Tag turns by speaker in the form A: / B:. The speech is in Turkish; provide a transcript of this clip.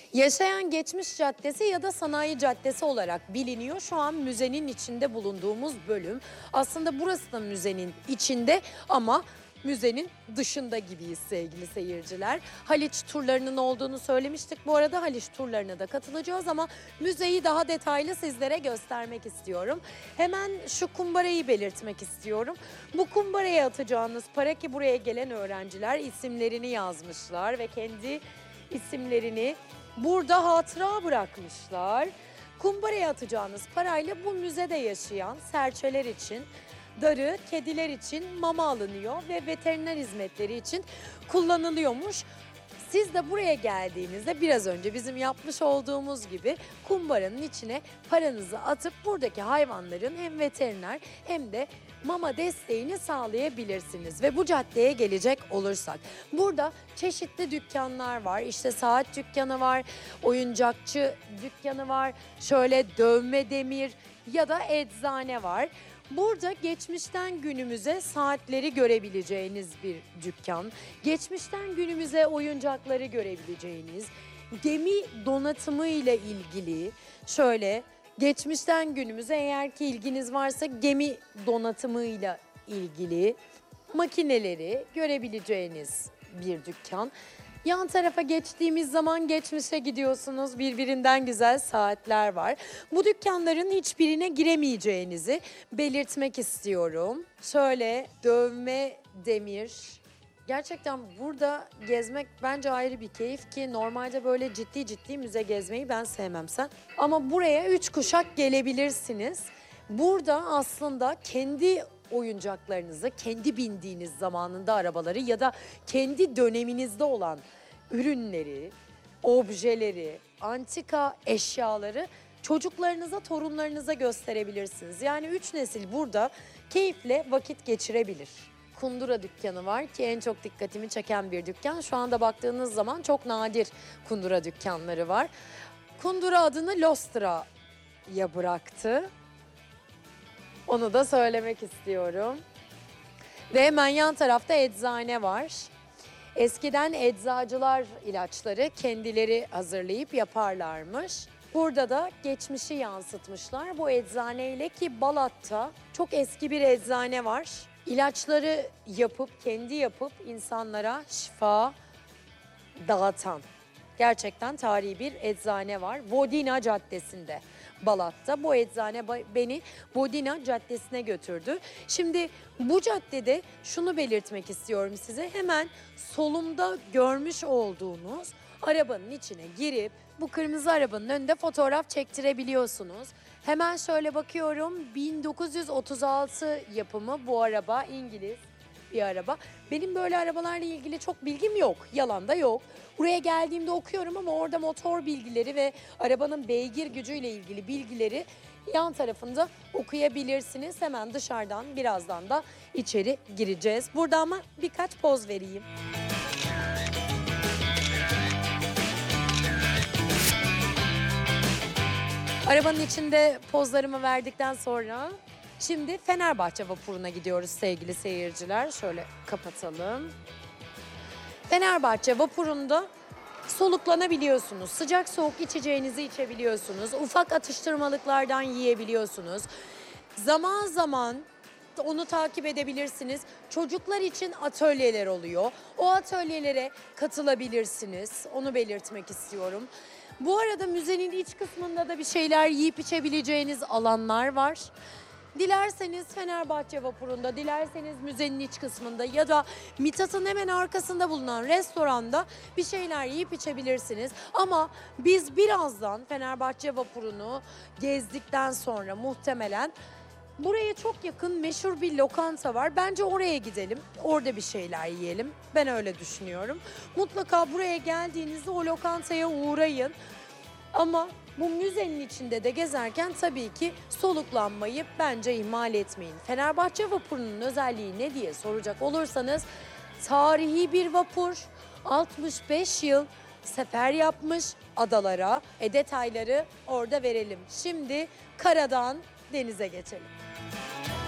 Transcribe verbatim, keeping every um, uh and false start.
A: Yaşayan Geçmiş Caddesi ya da Sanayi Caddesi olarak biliniyor. Şu an müzenin içinde bulunduğumuz bölüm. Aslında burası da müzenin içinde ama müzenin dışında gibiyiz sevgili seyirciler. Haliç turlarının olduğunu söylemiştik. Bu arada Haliç turlarına da katılacağız ama müzeyi daha detaylı sizlere göstermek istiyorum. Hemen şu kumbarayı belirtmek istiyorum. Bu kumbaraya atacağınız para, ki buraya gelen öğrenciler isimlerini yazmışlar ve kendi isimlerini burada hatıra bırakmışlar. Kumbaraya atacağınız parayla bu müzede yaşayan serçeler için darı, kediler için mama alınıyor ve veteriner hizmetleri için kullanılıyormuş. Siz de buraya geldiğinizde biraz önce bizim yapmış olduğumuz gibi kumbaranın içine paranızı atıp buradaki hayvanların hem veteriner hem de mama desteğini sağlayabilirsiniz. Ve bu caddeye gelecek olursak burada çeşitli dükkanlar var. İşte saat dükkanı var, oyuncakçı dükkanı var, şöyle dövme demir ya da eczane var. Burada geçmişten günümüze saatleri görebileceğiniz bir dükkan. Geçmişten günümüze oyuncakları görebileceğiniz, gemi donatımı ile ilgili şöyle geçmişten günümüze, eğer ki ilginiz varsa gemi donatımıyla ilgili makineleri görebileceğiniz bir dükkan. Yan tarafa geçtiğimiz zaman geçmişe gidiyorsunuz. Birbirinden güzel saatler var. Bu dükkanların hiçbirine giremeyeceğinizi belirtmek istiyorum. Şöyle dövme demir. Gerçekten burada gezmek bence ayrı bir keyif, ki normalde böyle ciddi ciddi müze gezmeyi ben sevmem, sen. Ama buraya üç kuşak gelebilirsiniz. Burada aslında kendi oyuncaklarınızı, kendi bindiğiniz zamanında arabaları ya da kendi döneminizde olan ürünleri, objeleri, antika eşyaları çocuklarınıza, torunlarınıza gösterebilirsiniz. Yani üç nesil burada keyifle vakit geçirebilir. Kundura dükkanı var ki en çok dikkatimi çeken bir dükkan. Şu anda baktığınız zaman çok nadir kundura dükkanları var. Kundura adını Lostra'ya bıraktı. Onu da söylemek istiyorum. Ve hemen yan tarafta eczane var. Eskiden eczacılar ilaçları kendileri hazırlayıp yaparlarmış. Burada da geçmişi yansıtmışlar bu eczaneyle, ki Balat'ta çok eski bir eczane var. İlaçları yapıp, kendi yapıp insanlara şifa dağıtan gerçekten tarihi bir eczane var. Vodina Caddesi'nde, Balat'ta. Bu eczane beni Vodina Caddesi'ne götürdü. Şimdi bu caddede şunu belirtmek istiyorum size. Hemen solumda görmüş olduğunuz arabanın içine girip bu kırmızı arabanın önünde fotoğraf çektirebiliyorsunuz. Hemen şöyle bakıyorum, bin dokuz yüz otuz altı yapımı bu araba, İngiliz bir araba. Benim böyle arabalarla ilgili çok bilgim yok. Yalan da yok. Buraya geldiğimde okuyorum ama orada motor bilgileri ve arabanın beygir gücüyle ilgili bilgileri yan tarafında okuyabilirsiniz. Hemen dışarıdan birazdan da içeri gireceğiz. Burada ama birkaç poz vereyim. Arabanın içinde pozlarımı verdikten sonra şimdi Fenerbahçe vapuruna gidiyoruz sevgili seyirciler. Şöyle kapatalım. Fenerbahçe vapurunda soluklanabiliyorsunuz. Sıcak soğuk içeceğinizi içebiliyorsunuz. Ufak atıştırmalıklardan yiyebiliyorsunuz. Zaman zaman onu takip edebilirsiniz. Çocuklar için atölyeler oluyor. O atölyelere katılabilirsiniz. Onu belirtmek istiyorum. Bu arada müzenin iç kısmında da bir şeyler yiyip içebileceğiniz alanlar var. Dilerseniz Fenerbahçe vapurunda, dilerseniz müzenin iç kısmında ya da Mithat'ın hemen arkasında bulunan restoranda bir şeyler yiyip içebilirsiniz. Ama biz birazdan Fenerbahçe vapurunu gezdikten sonra muhtemelen buraya çok yakın meşhur bir lokanta var. Bence oraya gidelim. Orada bir şeyler yiyelim. Ben öyle düşünüyorum. Mutlaka buraya geldiğinizde o lokantaya uğrayın. Ama bu müzenin içinde de gezerken tabii ki soluklanmayı bence ihmal etmeyin. Fenerbahçe vapurunun özelliği ne diye soracak olursanız, tarihi bir vapur, altmış beş yıl sefer yapmış adalara. E detayları orada verelim. Şimdi karadan denize geçelim.